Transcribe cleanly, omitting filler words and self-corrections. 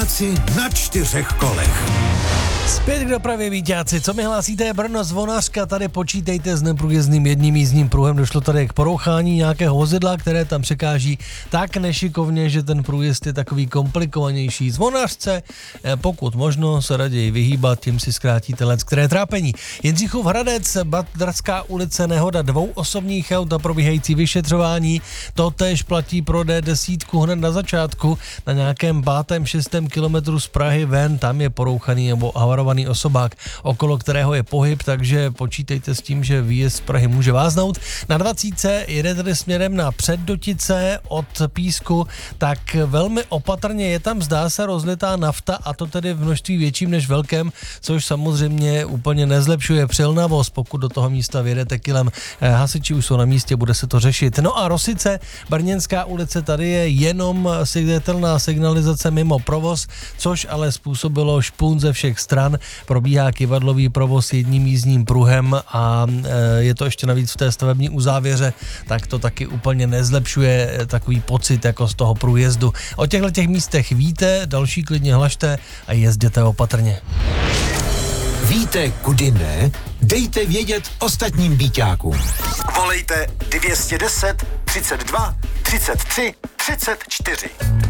Víťáci na 4 kolech. Zpět k dopravě, víťáci. Co mi hlásíte, Brno Zvonařka, tady počítejte s neprůjezdným jedním jízdním pruhem. Došlo tady k porouchání nějakého vozidla, které tam překáží tak nešikovně, že ten průjezd je takový komplikovanější. Zvonařce, pokud možno, se raději vyhýbat, tím si zkrátíte leckteré trápení. Jindřichův Hradec, Badraská ulice, nehoda 2 osobních aut a probíhající vyšetřování. To též platí pro D10 hned na začátku, na nějakém 5. 6. kilometru z Prahy ven, tam je porouchaný nebo havarovaný osobák, okolo kterého je pohyb, takže počítejte s tím, že výjezd z Prahy může váznout. Na 20 jede tedy směrem na Předdotice od Písku, tak velmi opatrně je tam, zdá se, rozlitá nafta, a to tedy v množství větším než velkém, což samozřejmě úplně nezlepšuje přilnavost, pokud do toho místa vyjedete kilem. Hasiči už jsou na místě, bude se to řešit. No a Rosice, Brněnská ulice, tady je jenom světelná signalizace mimo provoz, což ale způsobilo špun ze všech stran. Probíhá kyvadlový provoz jedním jízdním pruhem a je to ještě navíc v té stavební uzávěře, tak to taky úplně nezlepšuje takový pocit jako z toho průjezdu. O těchto místech víte, další klidně hlašte a jezděte opatrně. Víte, kudy ne? Dejte vědět ostatním víťákům. Volejte 210 32 33 34.